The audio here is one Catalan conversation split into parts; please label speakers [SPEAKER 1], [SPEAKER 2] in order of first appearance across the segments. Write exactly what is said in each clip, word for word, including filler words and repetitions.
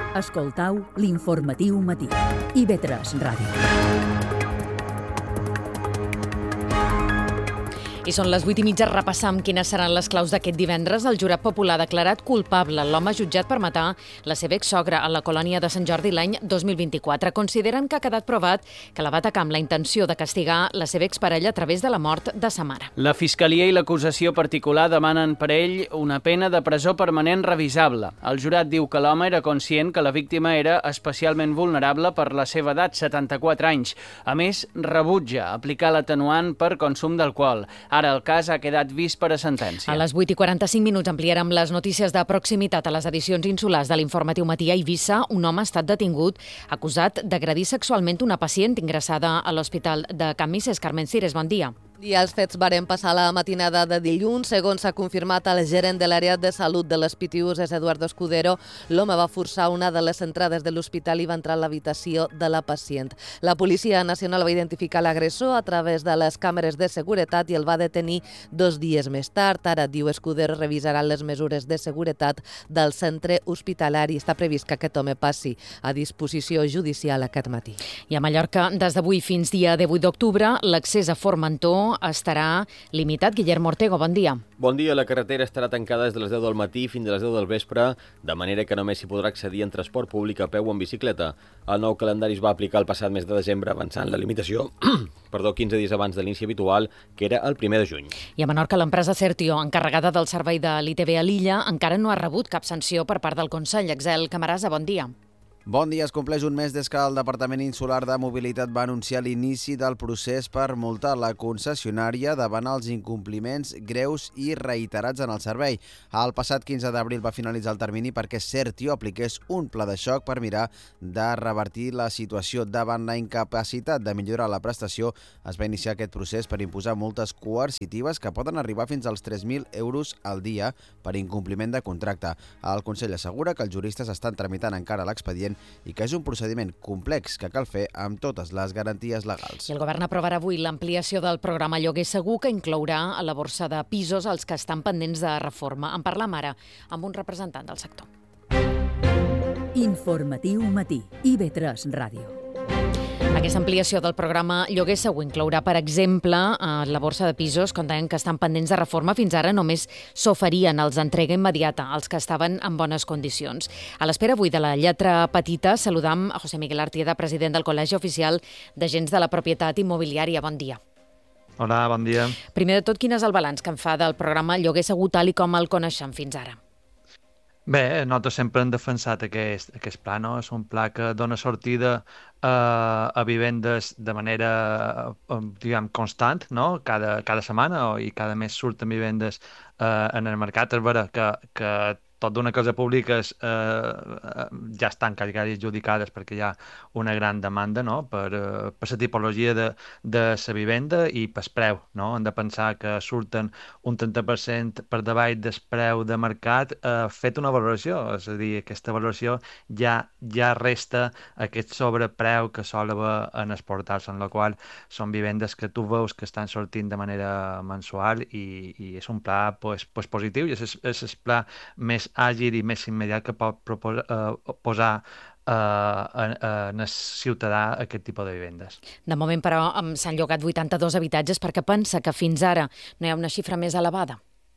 [SPEAKER 1] Escoltau l'informatiu matí. i ve tres Ràdio.
[SPEAKER 2] I són les vuit i mitja, repassam quines seran les claus d'aquest divendres. El jurat popular ha declarat culpable l'home jutjat per matar la seva exsogra a la colònia de Sant Jordi l'any dos mil vint-i-quatre. Consideren que ha quedat provat que la va atacar amb la intenció de castigar la seva exparella a través de la mort de sa mare.
[SPEAKER 3] La Fiscalia i l'acusació particular demanen per ell una pena de presó permanent revisable. El jurat diu que l'home era conscient que la víctima era especialment vulnerable per la seva edat, setanta-quatre anys. A més, rebutja aplicar l'atenuant per consum d'alcohol. Ara el cas ha quedat vist per a sentència.
[SPEAKER 2] A les vuit i quaranta-cinc minuts ampliarem les notícies de proximitat a les edicions insulars de l'Informatiu Matí. A Eivissa, un home ha estat detingut acusat d'agredir sexualment una pacient ingressada a l'Hospital de Can Misses. Carmen Cires, bon dia.
[SPEAKER 4] I els fets varen passar la matinada de dilluns. Segons s'ha confirmat el gerent de l'àrea de salut de les Pitiüs, és Eduardo Escudero, l'home va forçar una de les entrades de l'hospital i va entrar a l'habitació de la pacient. La Policia Nacional va identificar l'agressor a través de les càmeres de seguretat i el va detenir dos dies més tard. Ara, diu Escudero, revisaran les mesures de seguretat del centre hospitalari. Està previst que aquest home passi a disposició judicial aquest matí.
[SPEAKER 2] I a Mallorca, des d'avui fins dia divuit d'octubre, l'accés a Formentor estarà limitat. Guillermo Ortego, bon dia.
[SPEAKER 5] Bon dia. La carretera estarà tancada des de les deu del matí fins a les deu del vespre, de manera que només s'hi podrà accedir en transport públic, a peu o en bicicleta. El nou calendari es va aplicar el passat mes de desembre, avançant la limitació perdó, quinze dies abans de l'inici habitual, que era el primer de juny.
[SPEAKER 2] I a Menorca, l'empresa Certio, encarregada del servei de l'I T V a l'illa, encara no ha rebut cap sanció per part del Consell. Axel Camarasa, bon dia.
[SPEAKER 6] Bon dia. Es compleix un mes des que el Departament Insular de Mobilitat va anunciar l'inici del procés per multar la concessionària davant els incompliments greus i reiterats en el servei. El passat quinze d'abril va finalitzar el termini perquè Certio apliqués un pla de xoc per mirar de revertir la situació. Davant la incapacitat de millorar la prestació, es va iniciar aquest procés per imposar multes coercitives que poden arribar fins als tres mil euros al dia per incompliment de contracte. El Consell assegura que els juristes estan tramitant encara l'expedient i que és un procediment complex que cal fer amb totes les garanties legals.
[SPEAKER 2] I el govern aprovarà avui l'ampliació del programa Lloguer Segur, que inclourà a la borsa de pisos els que estan pendents de reforma. En parlam ara amb un representant del sector.
[SPEAKER 1] Informatiu matí. i ve tres Ràdio.
[SPEAKER 2] Aquesta ampliació del programa Lloguer Segur inclourà, per exemple, la borsa de pisos que que estan pendents de reforma. Fins ara només s'oferien els entrega immediata, els que estaven en bones condicions. A l'espera avui de la lletra petita, saludam a José Miguel Artieda, president del Col·legi Oficial d'Agents de la Propietat Immobiliària. Bon dia.
[SPEAKER 7] Hola, bon dia.
[SPEAKER 2] Primer de tot, quin és el balanç que en fa del programa Lloguer Segur tal i com el coneixem fins ara?
[SPEAKER 7] Bé, nosaltres sempre hem defensat aquest, aquest pla, no? És un pla que dona sortida eh, a vivendes de manera, diguem, constant, no? Cada, cada setmana i cada mes surten vivendes eh, en el mercat. És vera que, que tot d'una cosa públiques eh, ja estan quasi adjudicades perquè hi ha una gran demanda, no? per, eh, per la tipologia de, de la vivenda i per preu, no? Hem de pensar que surten un trenta per cent per davall del preu de mercat eh, fet una valoració, és a dir, aquesta valoració ja, ja resta aquest sobrepreu que sol haver en els portals, en la qual són vivendes que tu veus que estan sortint de manera mensual i, i és un pla pues, pues, positiu i és, és el pla més àgil i més immediat que pot proposar, eh, posar eh, en, en el ciutadà aquest tipus de vivendes.
[SPEAKER 2] De moment, però, s'han llogat vuitanta-dos habitatges perquè pensa que fins ara no hi ha una xifra més elevada.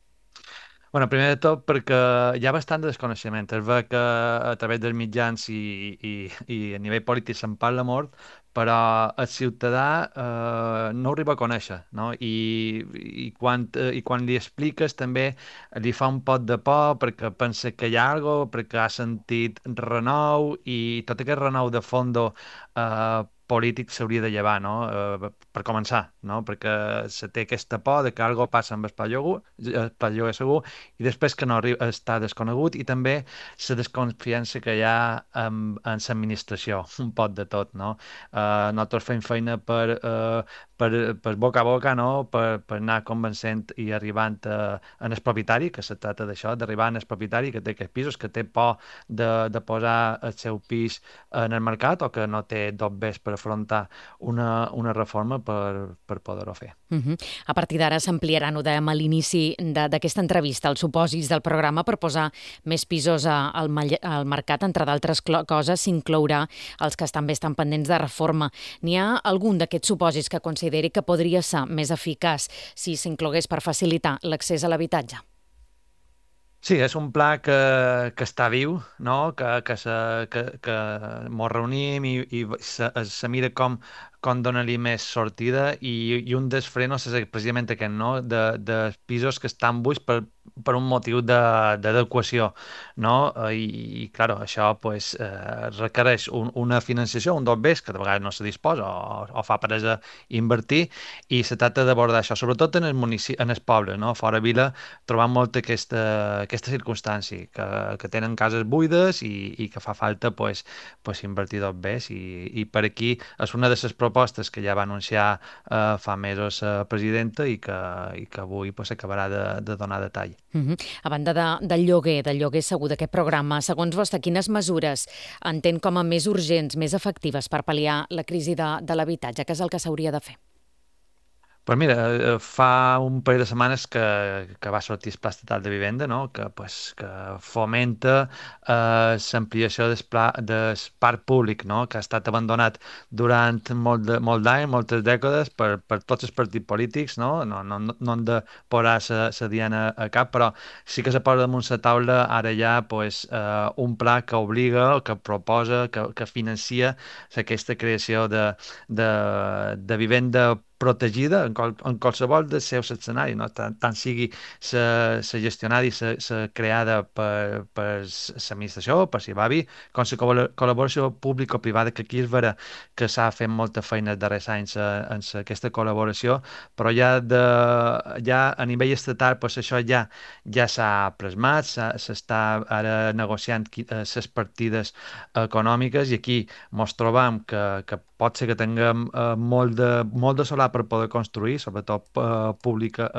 [SPEAKER 7] Bueno, primer de tot perquè hi ha bastant de desconeixement. Es veu que a través dels mitjans i, i, i a nivell polític se'n parla molt, però el ciutadà eh, no ho arriba a conèixer, no? I, i, quan, i quan li expliques també li fa un pot de por perquè pensa que hi ha alguna cosa, perquè ha sentit renou i tot aquest renou de fondo eh, polític s'hauria de llevar, no? Eh, per començar, no? Perquè se té aquesta por de que alguna cosa passa amb el pla lloguer segur i després que no arriba, està desconegut i també la desconfiança que hi ha en, en l'administració, un pot de tot, no? Eh, nosaltres fem feina per, uh, per, per boca a boca, no? per, per anar convencent i arribant a, en el propietari, que se tracta d'això, d'arribar en el propietari que té aquests pisos, que té por de, de posar el seu pis en el mercat o que no té dobbers per afrontar una, una reforma per, per poder-ho fer.
[SPEAKER 2] Uh -huh. A partir d'ara s'ampliaran, ho dèiem a l'inici d'aquesta entrevista, els supòsits del programa per posar més pisos al, al mercat, entre d'altres coses, s'inclourà els que també estan pendents de reforma. N'hi ha algun d'aquests supòsits que consideri que podria ser més eficaç si s'inclogués per facilitar l'accés a l'habitatge?
[SPEAKER 7] Sí, és un pla que, que està viu, no? que, que, se, que, que mos reunim i, i se, se mira com, com donar-li més sortida i, i un dels frenos és precisament aquest, no? de, de pisos que estan buits per, per un motiu d'adequació, no? I, i clar, això pues, eh, requereix un, una financiació, un dos bés, que de vegades no se disposa o, o fa presa invertir, i se tracta d'abordar això, sobretot en el, munici en el poble, no? Fora vila trobam molta aquesta, aquesta circumstància, que, que tenen cases buides i, i que fa falta pues, pues, invertir dos bés, i, i per aquí és una de les propostes que ja va anunciar eh, fa mesos la presidenta i que, i que avui pues, acabarà de, de donar detall.
[SPEAKER 2] Uh -huh. A banda de, del lloguer, del lloguer segur d'aquest programa, segons vostè, quines mesures entén com a més urgents, més efectives per pal·liar la crisi de, de l'habitatge, que és el que s'hauria de fer?
[SPEAKER 7] Pues mira, fa un parell de setmanes que, que va sortir el Pla Estatal de Vivenda, no? que, pues, que fomenta eh, l'ampliació del, del parc públic, no? que ha estat abandonat durant molt d'anys, molt moltes dècades, per, per tots els partits polítics, no, no, no, no han de posar la diana a cap, però sí que se posa damunt la taula ara ja pues, eh, un pla que obliga, que proposa, que, que financia aquesta creació de, de, de vivenda protegida en, qual, en qualsevol dels seus escenaris, no? tant, tant sigui la gestionada i la creada per, per l'administració, per l'Ibavi, com la col·laboració público-privada, que aquí és vera que s'ha fet molta feina els darrers anys en aquesta col·laboració, però ja, de, ja a nivell estatal pues, això ja ja s'ha plasmat, s'està ara negociant les partides econòmiques, i aquí mos trobam que, que pot ser que tinguem eh, molt, de, molt de solar per poder construir, sobretot eh, pública,